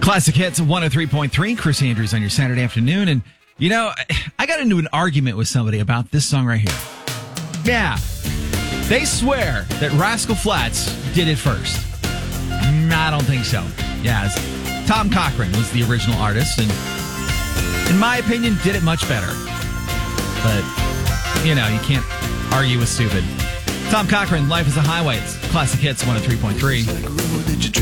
Classic Hits 103.3. Chris Andrews on your Saturday afternoon. And, you know, I got into an argument with somebody about this song right here. Yeah. They swear that Rascal Flatts did it first. I don't think so. Yeah, Tom Cochrane was the original artist, and in my opinion, did it much better. But, you know, you can't argue with stupid. Tom Cochrane, Life is a Highway. It's Classic Hits 103.3.